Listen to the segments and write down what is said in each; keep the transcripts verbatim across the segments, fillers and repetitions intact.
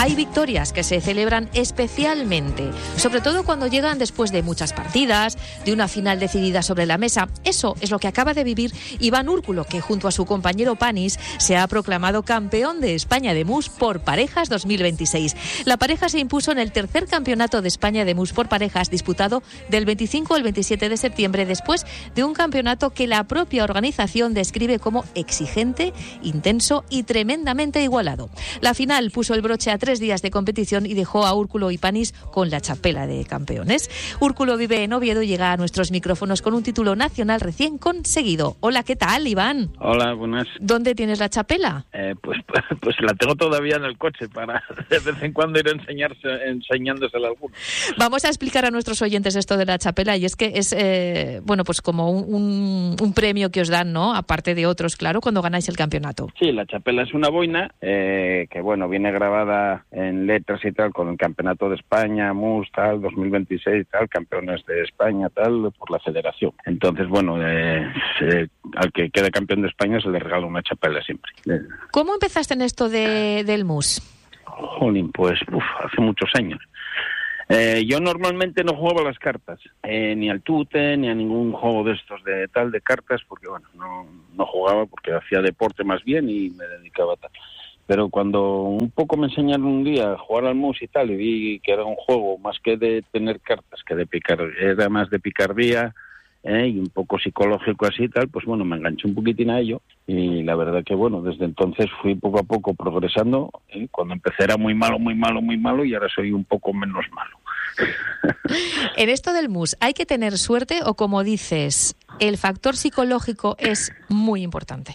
Hay victorias que se celebran especialmente, sobre todo cuando llegan después de muchas partidas, de una final decidida sobre la mesa. Eso es lo que acaba de vivir Iván Úrculo, que junto a su compañero Panis se ha proclamado campeón de España de mus por parejas dos mil veintiséis. La pareja se impuso en el tercer campeonato de España de mus por parejas disputado del veinticinco al veintisiete de septiembre, después de un campeonato que la propia organización describe como exigente, intenso y tremendamente igualado. La final puso el broche a tres días de competición y dejó a Úrculo y Panis con la chapela de campeones. Úrculo vive en Oviedo y llega a nuestros micrófonos con un título nacional recién conseguido. Hola, ¿qué tal, Iván? Hola, buenas. ¿Dónde tienes la chapela? Eh, pues, pues pues la tengo todavía en el coche para de vez en cuando ir a enseñarse, enseñándosela a alguno. Vamos a explicar a nuestros oyentes esto de la chapela, y es que es eh, bueno pues como un, un, un premio que os dan, ¿no? Aparte de otros, claro, cuando ganáis el campeonato. Sí, la chapela es una boina eh, que, bueno, viene grabada en letras y tal, con el Campeonato de España, mus, tal, dos mil veintiséis, tal, campeones de España, tal, por la federación. Entonces, bueno, eh, se, al que quede campeón de España se le regala una chapela siempre. ¿Cómo empezaste en esto de, del mus? Jolín, pues uf, hace muchos años. Eh, yo normalmente no jugaba a las cartas, eh, ni al tute, ni a ningún juego de estos de tal, de cartas, porque bueno, no, no jugaba porque hacía deporte más bien y me dedicaba a tal. Pero cuando un poco me enseñaron un día a jugar al mus y tal, y vi que era un juego más que de tener cartas, que de picar, era más de picardía, eh, y un poco psicológico así y tal, pues bueno, me enganché un poquitín a ello, y la verdad que bueno, desde entonces fui poco a poco progresando, eh, cuando empecé era muy malo, muy malo, muy malo, y ahora soy un poco menos malo. En esto del mus, ¿hay que tener suerte o, como dices, el factor psicológico es muy importante?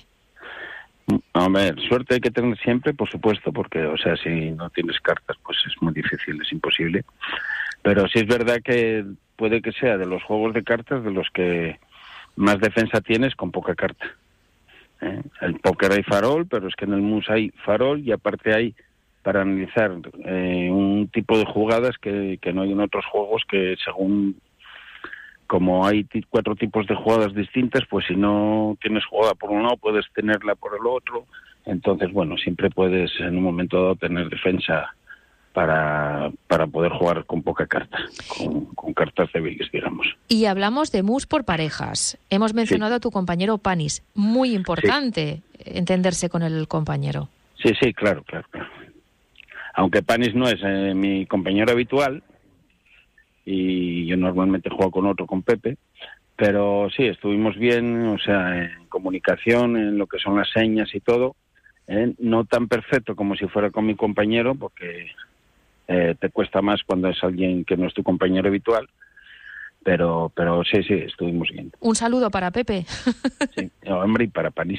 A ver, suerte hay que tener siempre, por supuesto, porque, o sea, si no tienes cartas, pues es muy difícil, es imposible. Pero sí es verdad que puede que sea de los juegos de cartas de los que más defensa tienes con poca carta. ¿Eh? El póker hay farol, pero es que en el mus hay farol y aparte hay para analizar eh, un tipo de jugadas que, que no hay en otros juegos, que según como hay t- cuatro tipos de jugadas distintas, pues si no tienes jugada por un lado puedes tenerla por el otro. Entonces, bueno, siempre puedes en un momento dado tener defensa para, para poder jugar con poca carta, con, con cartas débiles, digamos. Y hablamos de mus por parejas. Hemos mencionado sí. a tu compañero Panis. Muy importante sí. entenderse con el compañero. Sí, sí, claro, claro, claro. Aunque Panis no es eh, mi compañero habitual, y yo normalmente juego con otro, con Pepe, pero sí, estuvimos bien, o sea, en comunicación, en lo que son las señas y todo, eh, no tan perfecto como si fuera con mi compañero, porque eh, te cuesta más cuando es alguien que no es tu compañero habitual, pero pero sí, sí, estuvimos bien. Un saludo para Pepe. Sí, hombre, y para Panis.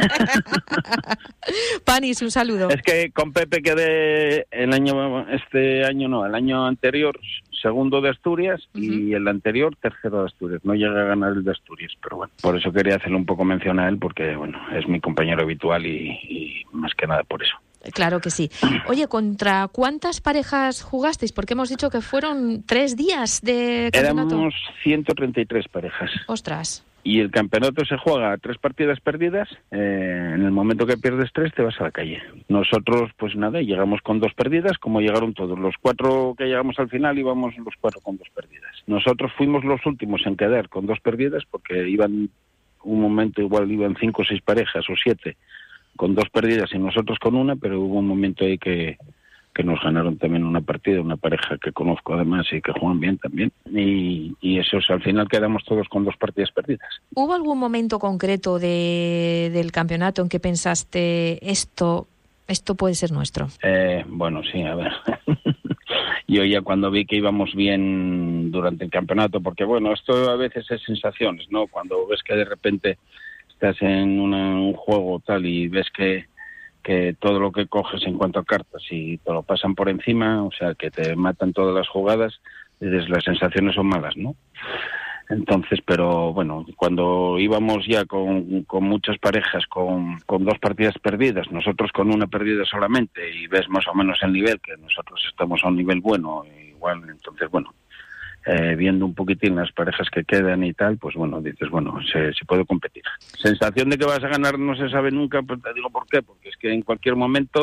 Panis, un saludo. Es que con Pepe quedé el año, este año no, el año anterior segundo de Asturias, uh-huh. y el anterior tercero de Asturias. No llegué a ganar el de Asturias, pero bueno, por eso quería hacerle un poco mención a él, porque bueno, es mi compañero habitual y, y más que nada por eso. Claro que sí. Oye, ¿contra cuántas parejas jugasteis? Porque hemos dicho que fueron tres días de campeonato. Éramos ciento treinta y tres parejas. Ostras. Y el campeonato se juega a tres partidas perdidas. Eh, en el momento que pierdes tres, te vas a la calle. Nosotros, pues nada, llegamos con dos perdidas, como llegaron todos. Los cuatro que llegamos al final íbamos los cuatro con dos perdidas. Nosotros fuimos los últimos en quedar con dos perdidas, porque iban un momento, igual iban cinco o seis parejas o siete con dos perdidas y nosotros con una, pero hubo un momento ahí que, que nos ganaron también una partida, una pareja que conozco además y que juegan bien también, y, y eso, al final quedamos todos con dos partidas perdidas. ¿Hubo algún momento concreto de, del campeonato en que pensaste esto, esto puede ser nuestro? Eh, bueno, sí, a ver... Yo ya cuando vi que íbamos bien durante el campeonato, porque bueno, esto a veces es sensaciones, ¿no? Cuando ves que de repente estás en una, un juego tal y ves que, que todo lo que coges en cuanto a cartas y te lo pasan por encima, o sea, que te matan todas las jugadas, dices, las sensaciones son malas, ¿no? Entonces, pero bueno, cuando íbamos ya con, con muchas parejas, con, con dos partidas perdidas, nosotros con una perdida solamente, y ves más o menos el nivel, que nosotros estamos a un nivel bueno, igual, entonces bueno, eh, viendo un poquitín las parejas que quedan y tal, pues bueno, dices, bueno, se, se puede competir. Sensación de que vas a ganar no se sabe nunca, pues te digo por qué, porque es que en cualquier momento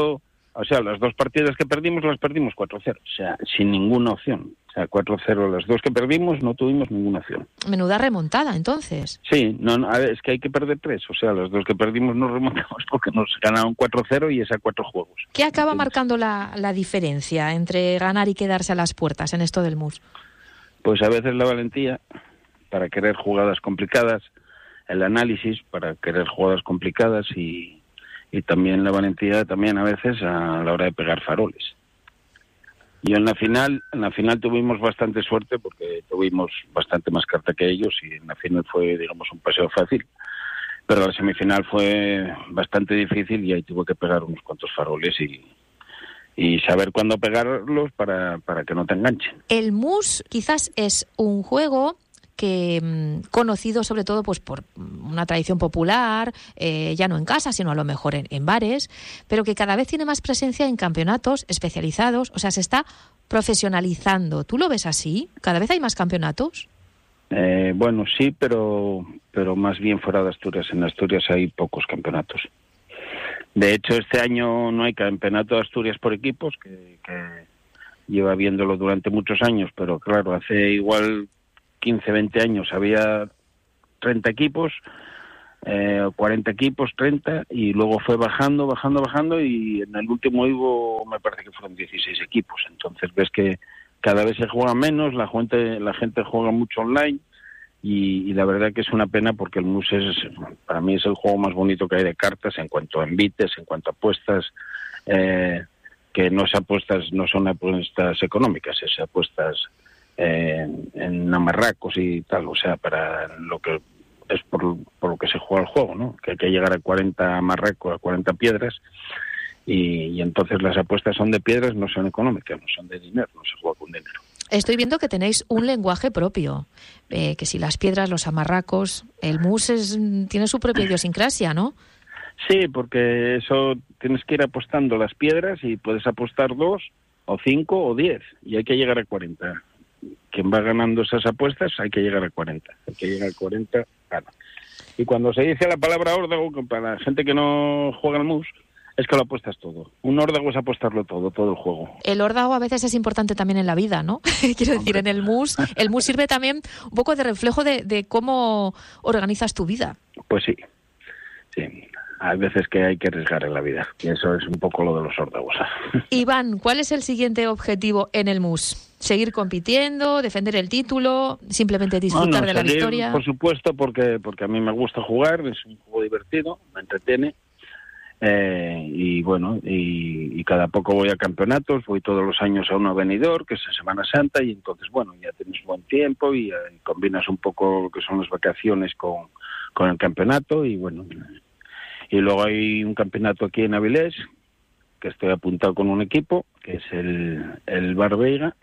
O sea, las dos partidas que perdimos las perdimos cuatro cero, o sea, sin ninguna opción. O sea, cuatro cero, las dos que perdimos no tuvimos ninguna opción. Menuda remontada, entonces. Sí, no, no, a ver, es que hay que perder tres. O sea, las dos que perdimos nos remontamos porque nos ganaron cuatro cero y es a cuatro juegos. ¿Qué acaba marcando la, la diferencia entre ganar y quedarse a las puertas en esto del M U S? Pues a veces la valentía para querer jugadas complicadas, el análisis para querer jugadas complicadas y... y también la valentía también a veces a la hora de pegar faroles. Y en la final, en la final tuvimos bastante suerte porque tuvimos bastante más carta que ellos y en la final fue, digamos, un paseo fácil. Pero la semifinal fue bastante difícil y ahí tuve que pegar unos cuantos faroles y, y saber cuándo pegarlos para, para que no te enganchen. El M U S quizás es un juego que mmm, conocido sobre todo pues por una tradición popular, eh, ya no en casa, sino a lo mejor en, en bares, pero que cada vez tiene más presencia en campeonatos especializados, o sea, se está profesionalizando. ¿Tú lo ves así? ¿Cada vez hay más campeonatos? Eh, bueno, sí, pero, pero más bien fuera de Asturias. En Asturias hay pocos campeonatos. De hecho, este año no hay campeonato de Asturias por equipos, que, que lleva viéndolo durante muchos años, pero claro, hace igual quince, veinte años había treinta equipos, eh, cuarenta equipos, treinta, y luego fue bajando, bajando, bajando, y en el último hubo, me parece que fueron dieciséis equipos. Entonces ves que cada vez se juega menos, la gente, la gente juega mucho online, y, y la verdad que es una pena porque el M U S es, para mí es el juego más bonito que hay de cartas en cuanto a envites, en cuanto a apuestas, eh, que no es apuestas, no son apuestas económicas, es apuestas Eh, en amarracos y tal, o sea, para lo que es por, por lo que se juega el juego, ¿no? Que hay que llegar a cuarenta amarracos, a cuarenta piedras, y, y entonces las apuestas son de piedras, no son económicas, no son de dinero, no se juega con dinero. Estoy viendo que tenéis un lenguaje propio, eh, que si las piedras, los amarracos, el M U S es, tiene su propia idiosincrasia, ¿no? Sí, porque eso tienes que ir apostando las piedras y puedes apostar dos, o cinco, o diez, y hay que llegar a cuarenta. Quien va ganando esas apuestas hay que llegar a cuarenta. Hay que llegar a cuarenta, gana. Y cuando se dice la palabra órdago, para la gente que no juega al M U S, es que lo apuestas todo. Un órdago es apostarlo todo, todo el juego. El órdago a veces es importante también en la vida, ¿no? Quiero decir, en el M U S, el M U S sirve también un poco de reflejo de, de cómo organizas tu vida. Pues sí, sí. Hay veces que hay que arriesgar en la vida. Y eso es un poco lo de los órdagos. Iván, ¿cuál es el siguiente objetivo en el M U S? ¿Seguir compitiendo, defender el título, simplemente disfrutar no, no, de la seguir, victoria? Por supuesto, porque porque a mí me gusta jugar, es un juego divertido, me entretiene. Eh, y bueno, y, y cada poco voy a campeonatos, voy todos los años a uno venidor, que es en Semana Santa, y entonces, bueno, ya tienes buen tiempo y, y combinas un poco lo que son las vacaciones con, con el campeonato, y bueno... Y luego hay un campeonato aquí en Avilés, que estoy apuntado con un equipo, que es el, el Bar Veiga,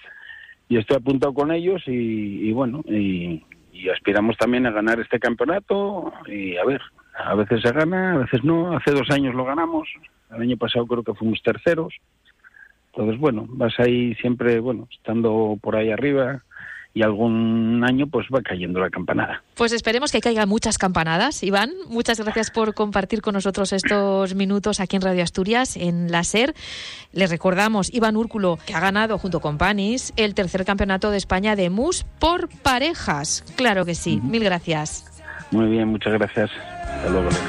y estoy apuntado con ellos y, y bueno, y, y aspiramos también a ganar este campeonato, y a ver, a veces se gana, a veces no. Hace dos años lo ganamos, el año pasado creo que fuimos terceros. Entonces, bueno, vas ahí siempre, bueno, estando por ahí arriba, y algún año pues va cayendo la campanada. Pues esperemos que caigan muchas campanadas. Iván, muchas gracias por compartir con nosotros estos minutos aquí en Radio Asturias, en la SER. Les recordamos, Iván Úrculo, que ha ganado junto con Panis el tercer campeonato de España de M U S por parejas. Claro que sí. Uh-huh. Mil gracias. Muy bien, muchas gracias. Hasta luego.